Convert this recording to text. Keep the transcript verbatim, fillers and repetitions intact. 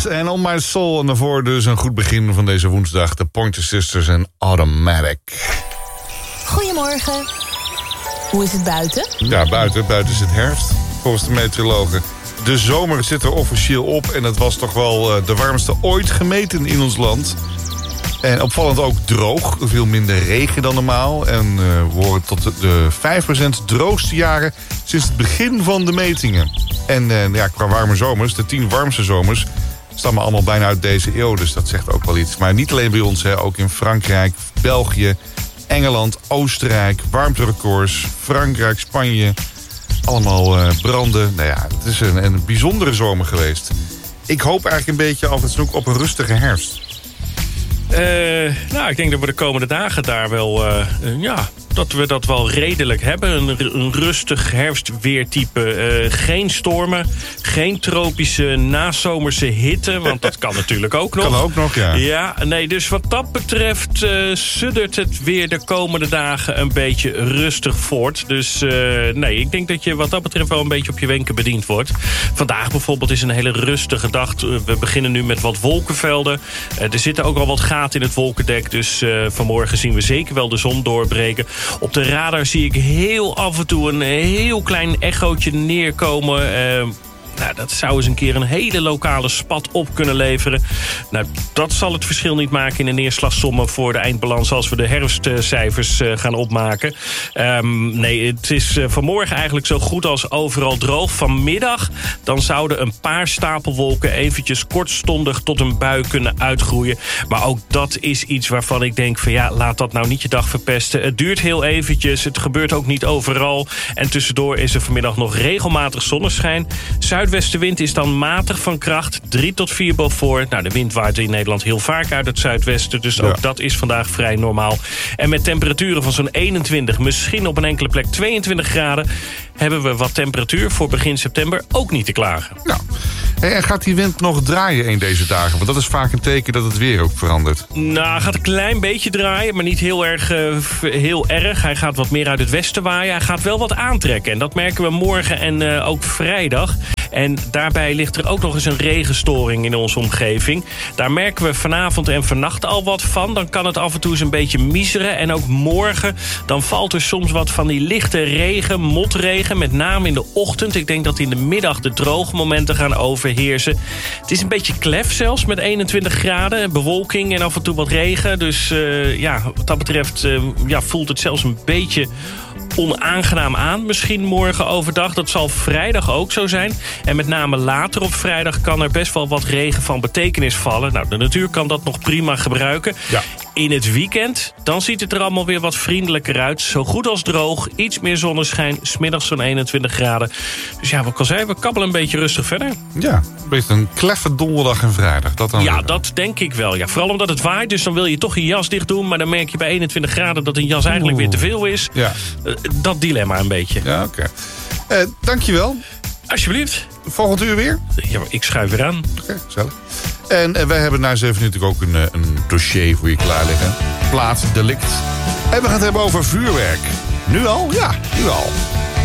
Yes en On My Soul. En daarvoor dus een goed begin van deze woensdag. De Pointer Sisters en Automatic. Goedemorgen. Hoe is het buiten? Ja, buiten. Buiten is het herfst. Volgens de meteorologen. De zomer zit er officieel op. En het was toch wel de warmste ooit gemeten in ons land. En opvallend ook droog. Veel minder regen dan normaal. En uh, we horen tot de, de vijf procent droogste jaren sinds het begin van de metingen. En uh, ja, qua warme zomers, de tien warmste zomers, stammen allemaal bijna uit deze eeuw. Dus dat zegt ook wel iets. Maar niet alleen bij ons, hè, ook in Frankrijk, België, Engeland, Oostenrijk, warmterecords, Frankrijk, Spanje. Allemaal uh, branden. Nou ja, het is een, een bijzondere zomer geweest. Ik hoop eigenlijk een beetje af en toe op een rustige herfst. Uh, nou, ik denk dat we de komende dagen daar wel, uh, uh, ja, dat we dat wel redelijk hebben. Een, een rustig herfstweertype. Uh, geen stormen, geen tropische nazomerse hitte, want dat kan natuurlijk ook nog. Kan ook nog, ja. Ja, nee, dus wat dat betreft uh, suddert het weer de komende dagen een beetje rustig voort. Dus uh, nee, ik denk dat je wat dat betreft wel een beetje op je wenken bediend wordt. Vandaag bijvoorbeeld is een hele rustige dag. We beginnen nu met wat wolkenvelden. Uh, er zitten ook al wat gaten in het wolkendek, dus uh, vanmorgen zien we zeker wel de zon doorbreken. Op de radar zie ik heel af en toe een heel klein echootje neerkomen. Uh, Nou, dat zou eens een keer een hele lokale spat op kunnen leveren. Nou, dat zal het verschil niet maken in de neerslagsommen voor de eindbalans als we de herfstcijfers uh, gaan opmaken. Um, nee, het is uh, vanmorgen eigenlijk zo goed als overal droog. Vanmiddag dan zouden een paar stapelwolken eventjes kortstondig tot een bui kunnen uitgroeien. Maar ook dat is iets waarvan ik denk van ja, laat dat nou niet je dag verpesten. Het duurt heel eventjes, het gebeurt ook niet overal. En tussendoor is er vanmiddag nog regelmatig zonneschijn. Zuidwestenwind is dan matig van kracht, drie tot vier Beaufort. Nou, de wind waait in Nederland heel vaak uit het zuidwesten, dus ook ja. dat is vandaag vrij normaal. En met temperaturen van zo'n eenentwintig, misschien op een enkele plek tweeëntwintig graden... hebben we wat temperatuur voor begin september ook niet te klagen. Nou, en gaat die wind nog draaien in deze dagen? Want dat is vaak een teken dat het weer ook verandert. Nou, gaat een klein beetje draaien, maar niet heel erg, uh, heel erg. Hij gaat wat meer uit het westen waaien. Hij gaat wel wat aantrekken. En dat merken we morgen en uh, ook vrijdag. En daarbij ligt er ook nog eens een regenstoring in onze omgeving. Daar merken we vanavond en vannacht al wat van. Dan kan het af en toe eens een beetje miseren. En ook morgen, dan valt er soms wat van die lichte regen, motregen. Met name in de ochtend. Ik denk dat in de middag de droge momenten gaan overheersen. Het is een beetje klef zelfs met eenentwintig graden. Bewolking en af en toe wat regen. Dus uh, ja, wat dat betreft uh, ja, voelt het zelfs een beetje onaangenaam aan. Misschien morgen overdag. Dat zal vrijdag ook zo zijn. En met name later op vrijdag kan er best wel wat regen van betekenis vallen. Nou, de natuur kan dat nog prima gebruiken. Ja. In het weekend, dan ziet het er allemaal weer wat vriendelijker uit. Zo goed als droog, iets meer zonneschijn. 's Middags zo'n eenentwintig graden. Dus ja, wat ik al zei, we kabbelen een beetje rustig verder. Ja, een beetje een kleffe donderdag en vrijdag. Dat dan ja, weer. Dat denk ik wel. Ja, vooral omdat het waait, dus dan wil je toch je jas dicht doen. Maar dan merk je bij eenentwintig graden dat een jas eigenlijk Oeh. weer te veel is. Ja. Uh, dat dilemma een beetje. Ja, oké. Okay. Uh, dankjewel. Alsjeblieft. Volgend uur weer? Ja, ik schuif weer aan. Oké, okay, gezellig. En uh, wij hebben na zeven uur natuurlijk ook een, uh, een dossier voor je klaar liggen. Plaatsdelict. En we gaan het hebben over vuurwerk. Nu al? Ja, nu al.